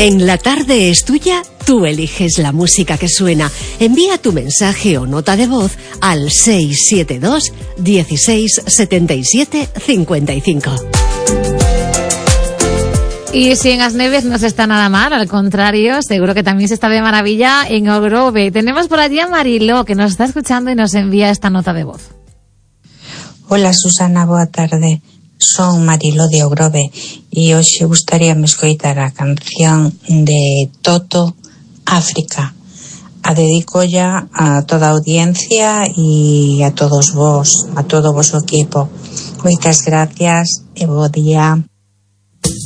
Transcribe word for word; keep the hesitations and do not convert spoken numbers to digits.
En La Tarde es Tuya, tú eliges la música que suena. Envía tu mensaje o nota de voz al seis siete dos, dieciséis, setenta y siete, cincuenta y cinco. Y si en Asneves no se está nada mal, al contrario, seguro que también se está de maravilla en Ogrove. Tenemos por allí a Mariló, que nos está escuchando y nos envía esta nota de voz. Hola Susana, boa tarde. Son Mariló de Ogrove e hoxe gustaríame escoitar a canción de Toto, África. A dedico ya a toda a audiencia e a todos vos, a todo o vosso equipo. Moitas gracias e bo día.